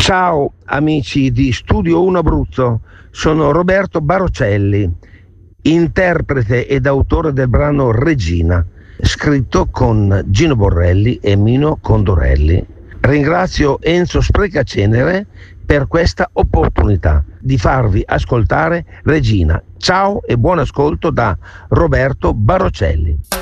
Ciao amici di Studio 1 Abruzzo, sono Roberto Barocelli, interprete ed autore del brano Regina, scritto con Gino Borrelli e Mino Condorelli. Ringrazio Enzo Sprecacenere per questa opportunità di farvi ascoltare Regina. Ciao e buon ascolto da Roberto Barocelli.